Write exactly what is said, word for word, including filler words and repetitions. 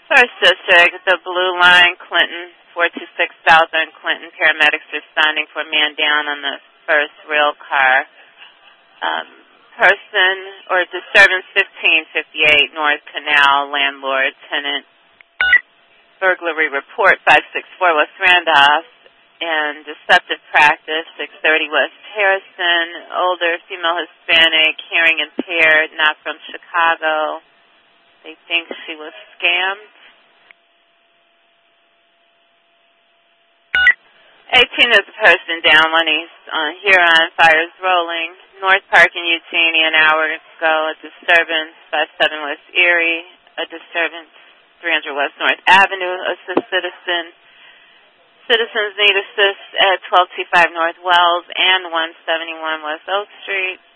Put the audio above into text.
First District, the Blue Line, Clinton, four two six Southern Clinton. Paramedics responding for a man down on the first rail car. Um, person or disturbance fifteen fifty-eight North Canal, landlord, tenant. Burglary report five six four West Randolph. And deceptive practice six thirty West Harrison. Older, female Hispanic, hearing impaired, not from Chicago. They think she was scammed. eighteen is a person down one east on Huron. Fires rolling. North Park in Eugenie an hour ago. A disturbance five seven West Erie. A disturbance three hundred West North Avenue. Assist citizen. Citizens need assist at twelve two five North Wells and one seventy-one West Oak Street.